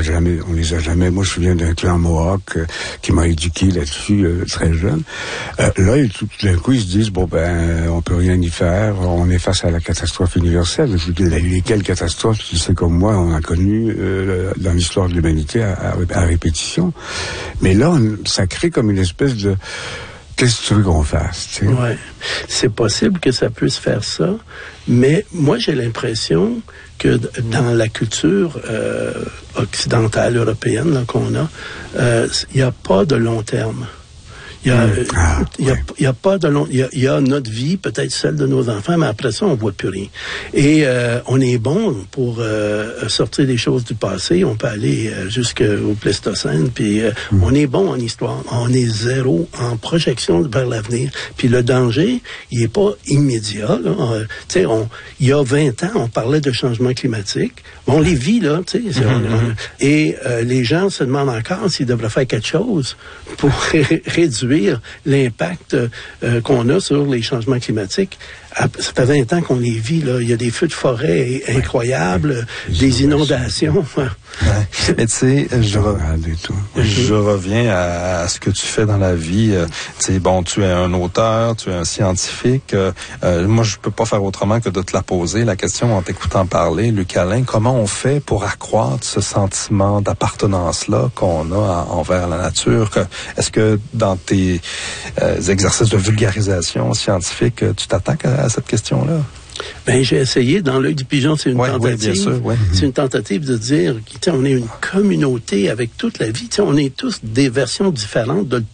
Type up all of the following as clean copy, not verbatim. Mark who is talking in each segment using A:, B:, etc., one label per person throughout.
A: les a jamais. Moi, je viens d'un clan Mohawk qui m'a éduqué là-dessus très jeune. Là, tout d'un coup, ils se disent on peut rien y faire. On est face à la catastrophe universelle. Je veux dire, lesquelles catastrophes, tu sais comme moi, on a connu dans l'histoire de l'humanité à répétition. Mais là, ça crée comme une espèce de qu'est-ce que tu veux qu'on fasse, tu sais?
B: Ouais. C'est possible que ça puisse faire ça, mais moi, j'ai l'impression que dans la culture occidentale, européenne là, qu'on a, il n'y a pas de long terme. Il y a pas de long, il y a notre vie, peut-être celle de nos enfants, mais après ça, on voit plus rien. Et on est bon pour sortir des choses du passé. On peut aller jusqu'au Pléistocène, puis on est bon en histoire. On est zéro en projection vers l'avenir. Puis le danger, il est pas immédiat. Tu sais, il y a 20 ans, on parlait de changement climatique. On les vit, là, tu sais. Et les gens se demandent encore s'ils devraient faire quelque chose pour réduire l'impact qu'on a sur les changements climatiques. Ça fait 20 ans qu'on les vit, là. Il y a des feux de forêt incroyables, des inondations.
C: Mais tu sais, je reviens à ce que tu fais dans la vie. Tu sais, tu es un auteur, tu es un scientifique. Moi, je peux pas faire autrement que de te la poser, la question en t'écoutant parler. Luc Alain, comment on fait pour accroître ce sentiment d'appartenance-là qu'on a envers la nature? Est-ce que dans tes exercices de vulgarisation scientifique, tu t'attaques à cette question-là?
B: J'ai essayé. Dans l'œil du pigeon, c'est une tentative.
C: Oui, bien sûr, oui.
B: C'est une tentative de dire, on est une communauté avec toute la vie. On est tous des versions différentes de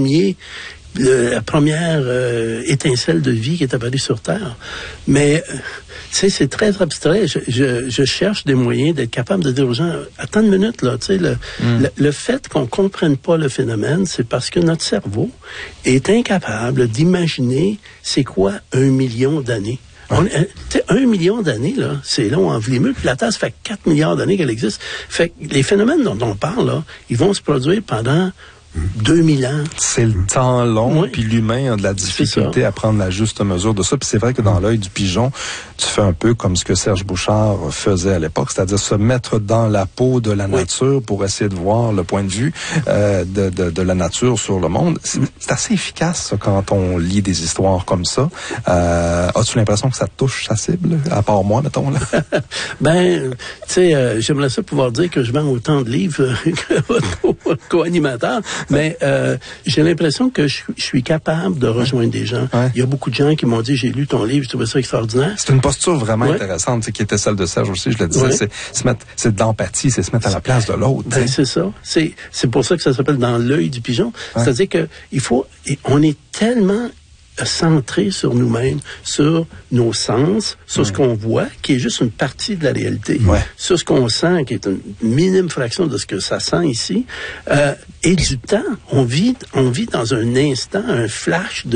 B: la première étincelle de vie qui est apparue sur Terre. Mais c'est très abstrait. Je cherche des moyens d'être capable de dire aux gens, attends une minute, là, le fait qu'on comprenne pas le phénomène, c'est parce que notre cerveau est incapable d'imaginer c'est quoi 1 million d'années. 1 million d'années, là, c'est long en vlimeux, puis la Terre, ça fait 4 milliards d'années qu'elle existe. Fait que les phénomènes dont on parle, là, ils vont se produire pendant 2000 ans.
C: C'est le temps long, puis l'humain a de la difficulté à prendre la juste mesure de ça. Puis c'est vrai que dans l'œil du pigeon, tu fais un peu comme ce que Serge Bouchard faisait à l'époque, c'est-à-dire se mettre dans la peau de la nature pour essayer de voir le point de vue de la nature sur le monde. C'est assez efficace, ça, quand on lit des histoires comme ça. As-tu l'impression que ça touche sa cible, à part moi, mettons, là?
B: Tu sais, j'aimerais ça pouvoir dire que je vends autant de livres que votre co-animateur. Mais j'ai l'impression que je suis capable de rejoindre des gens. Il y a beaucoup de gens qui m'ont dit, j'ai lu ton livre, je trouvais ça extraordinaire. C'est
C: une posture vraiment intéressante, qui était celle de Serge aussi, je le disais. C'est de l'empathie, c'est se mettre à la place de l'autre.
B: C'est ça. C'est pour ça que ça s'appelle dans l'œil du pigeon. C'est-à-dire que on est tellement centré sur nous-mêmes, sur nos sens, sur ce qu'on voit, qui est juste une partie de la réalité, sur ce qu'on sent, qui est une minime fraction de ce que ça sent ici, et du temps. On vit dans un instant, un flash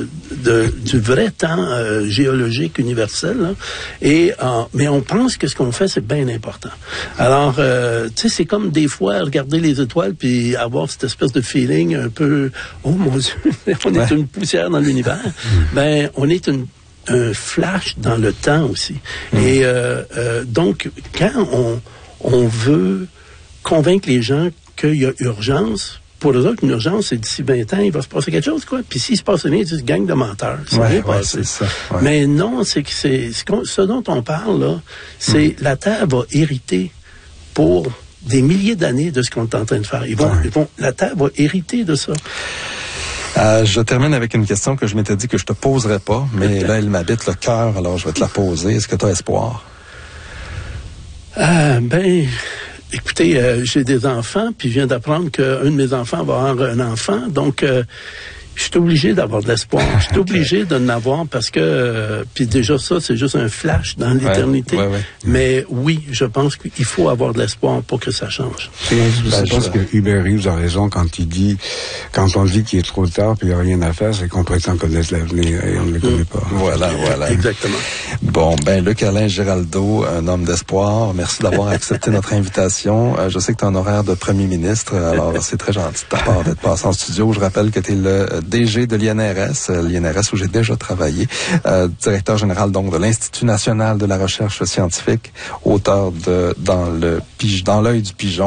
B: du vrai temps géologique universel, là, mais on pense que ce qu'on fait, c'est bien important. Alors, tu sais, c'est comme des fois regarder les étoiles puis avoir cette espèce de feeling un peu, oh mon Dieu, on est une poussière dans l'univers. On est un flash dans le temps aussi. Et donc, quand on veut convaincre les gens qu'il y a urgence, pour eux autres, une urgence, c'est d'ici 20 ans, il va se passer quelque chose, quoi. Puis s'il se passe rien, ils disent gang de menteurs.
C: C'est ça. Ouais.
B: Mais non, c'est ce dont on parle, là, c'est la Terre va hériter pour des milliers d'années de ce qu'on est en train de faire. La Terre va hériter de ça.
C: Je termine avec une question que je m'étais dit que je te poserais pas, mais là, elle m'habite le cœur, alors je vais te la poser. Est-ce que tu as espoir?
B: Écoutez, j'ai des enfants, puis je viens d'apprendre qu'un de mes enfants va avoir un enfant, donc je suis obligé d'avoir de l'espoir. Je suis obligé de n'avoir parce que, puis déjà ça, c'est juste un flash dans l'éternité. Mais oui, je pense qu'il faut avoir de l'espoir pour que ça change.
A: Je pense que Hubert Reeves a raison quand il dit, quand on dit qu'il est trop tard puis il n'y a rien à faire, c'est qu'on prétend connaître l'avenir et on ne le connaît pas.
C: Voilà.
B: Exactement.
C: Bon, Luc Alain Giraldeau, un homme d'espoir. Merci d'avoir accepté notre invitation. Je sais que tu es en horaire de premier ministre, alors c'est très gentil de ta part d'être passé en studio. Je rappelle que tu es le DG de l'INRS où j'ai déjà travaillé, directeur général donc de l'Institut national de la recherche scientifique, auteur de Dans l'œil du pigeon.